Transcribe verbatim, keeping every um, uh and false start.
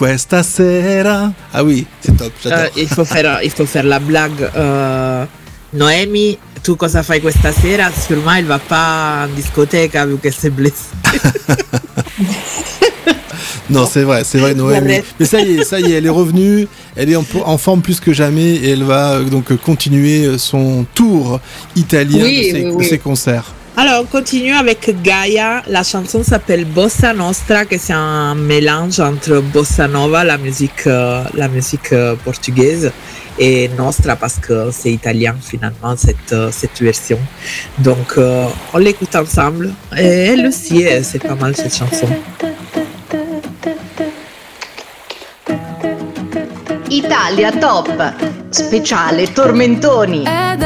questa sera. Ah oui, c'est top, j'adore. Euh, il, faut faire, il faut faire la blague. Euh, Noémie, tu cosa fai questa sera? Sûrement, il va pas en discothèque vu qu'elle s'est blessée. Non, c'est vrai, c'est vrai, Noémie. Mais ça y est, ça y est, elle est revenue. Elle est en, en forme plus que jamais et elle va euh, donc continuer son tour italien Oui, de, ses, oui, de oui. ses concerts. Alors, on continue avec Gaia. La chanson s'appelle Bossa Nostra, que c'est un mélange entre Bossa Nova, la musique, euh, la musique euh, portugaise, et Nostra, parce que c'est italien finalement, cette, euh, cette version. Donc, euh, on l'écoute ensemble. Et elle aussi, c'est pas mal cette chanson. Italia Top, speciale Tormentoni.